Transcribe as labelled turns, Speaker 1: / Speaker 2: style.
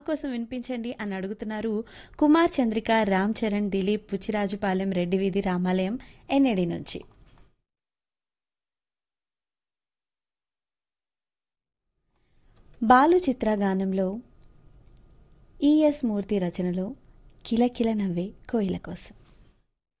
Speaker 1: కోసం వినిపించండి అని అడుగుతున్నారు కుమార్ చంద్రిక, రామ్ చరణ్, దిలీప్, పుచ్చిరాజుపాలెం, రెడ్డి వీధి, రామాలయం, ఎన్ఏడి నుంచి. బాలు చిత్రగానంలో ఈఎస్ మూర్తి రచనలో కిలకిల నవ్వే కోయిల కోసం.